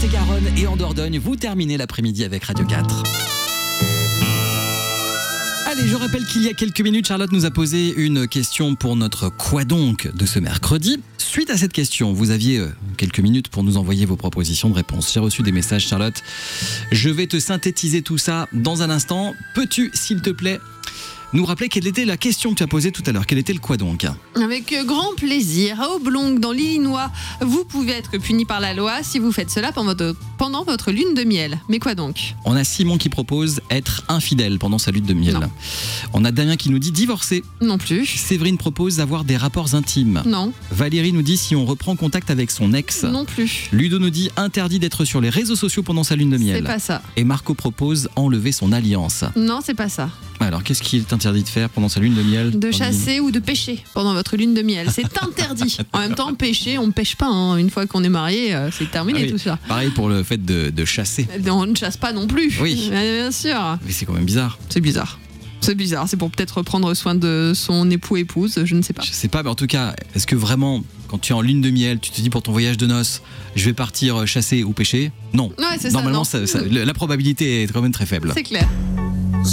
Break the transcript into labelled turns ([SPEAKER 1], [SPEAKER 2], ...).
[SPEAKER 1] Lot-et-Garonne et en Dordogne, vous terminez l'après-midi avec Radio 4. Allez, je rappelle qu'il y a quelques minutes, Charlotte nous a posé une question pour notre Quoi donc de ce mercredi. Suite à cette question, vous aviez quelques minutes pour nous envoyer vos propositions de réponse. J'ai reçu des messages, Charlotte. Je vais te synthétiser tout ça dans un instant. Peux-tu, s'il te plaît, nous rappeler quelle était la question que tu as posée tout à l'heure? Quel était le quoi donc?
[SPEAKER 2] Avec grand plaisir. À Oblong, dans l'Illinois, vous pouvez être puni par la loi si vous faites cela pendant votre lune de miel. Mais quoi donc?
[SPEAKER 1] On a Simon qui propose être infidèle pendant sa lune de miel.
[SPEAKER 2] Non.
[SPEAKER 1] On a Damien qui nous dit divorcer.
[SPEAKER 2] Non plus.
[SPEAKER 1] Séverine propose avoir des rapports intimes.
[SPEAKER 2] Non.
[SPEAKER 1] Valérie nous dit si on reprend contact avec son ex.
[SPEAKER 2] Non plus.
[SPEAKER 1] Ludo nous dit interdit d'être sur les réseaux sociaux pendant sa lune de miel.
[SPEAKER 2] C'est pas ça.
[SPEAKER 1] Et Marco propose enlever son alliance.
[SPEAKER 2] Non, c'est pas ça.
[SPEAKER 1] Alors qu'est-ce qu'il est interdit de faire pendant sa lune de miel?
[SPEAKER 2] De chasser ou de pêcher pendant votre lune de miel. C'est interdit. En même temps, pêcher, on ne pêche pas. Hein. Une fois qu'on est marié, c'est terminé
[SPEAKER 1] Ah oui.
[SPEAKER 2] tout ça.
[SPEAKER 1] Pareil pour le fait de chasser.
[SPEAKER 2] On ne chasse pas non plus.
[SPEAKER 1] Oui.
[SPEAKER 2] Bien sûr.
[SPEAKER 1] Mais c'est quand même bizarre.
[SPEAKER 2] C'est bizarre. C'est bizarre. C'est pour peut-être prendre soin de son époux-épouse. Je ne sais pas.
[SPEAKER 1] Je sais pas, mais en tout cas, est-ce que vraiment, quand tu es en lune de miel, tu te dis pour ton voyage de noces, je vais partir chasser ou pêcher? Non.
[SPEAKER 2] Ouais, c'est
[SPEAKER 1] Normalement,
[SPEAKER 2] ça. Non.
[SPEAKER 1] la probabilité est quand même très faible.
[SPEAKER 2] C'est clair.